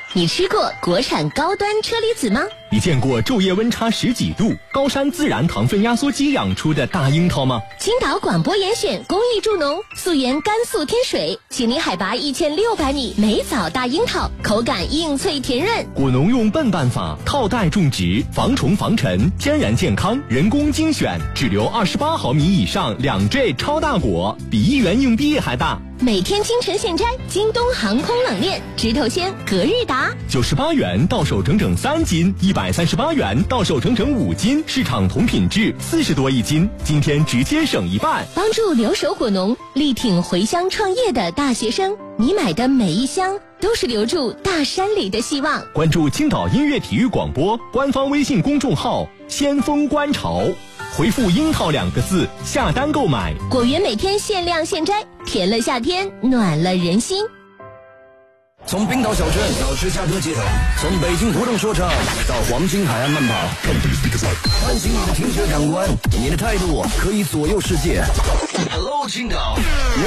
你吃过国产高端车厘子吗？ 你见过昼夜温差10几度、高山自然糖分压缩机养出的大樱桃吗？ 青岛广播严选公益助农，溯源甘肃天水，请临海拔1600米梅枣大樱桃，口感硬脆甜润。 果农用笨办法套袋种植，防虫防尘，天然健康，人工精选，只留28毫米以上2J 超大果，比1元硬币还大。 每天清晨现摘，京东航空冷链，直头鲜隔日达 ，98元到手整整3斤，138元到手整整5斤，市场同品质40多一斤，今天直接省1半， 帮助留守果农，力挺回乡创业的大学生。你买的每一箱都是留住大山里的希望。 关注青岛音乐体育广播官方微信公众号先锋观潮，回复樱桃2个字下单购买， 果园每天限量现摘，甜了夏天，暖了人心。 从冰岛小镇到芝加哥街头，从北京活动说唱到黄金海岸慢跑，唤醒你的听觉感官，你的态度可以左右世界。Hello 青岛。